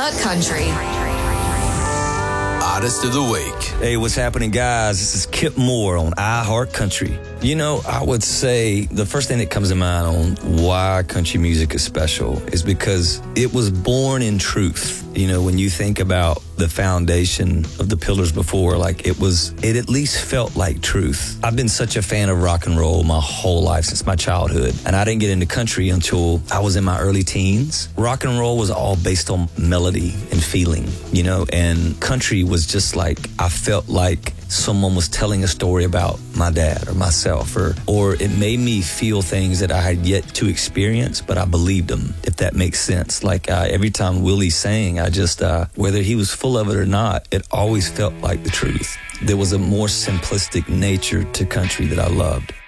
Heart Country. Artist of the Week. Hey, what's happening, guys? This is Kip Moore on iHeart Country. You know, I would say the first thing that comes to mind on why country music is special is because it was born in truth. You know, when you think about the foundation of the pillars before, like it at least felt like truth. I've been such a fan of rock and roll my whole life, since my childhood. And I didn't get into country until I was in my early teens. Rock and roll was all based on melody and feeling, you know, and country was just like, I felt like someone was telling a story about my dad or myself, or it made me feel things that I had yet to experience, but I believed them, if that makes sense. Like every time Willie sang, I just, whether he was full of it or not, it always felt like the truth. There was a more simplistic nature to country that I loved.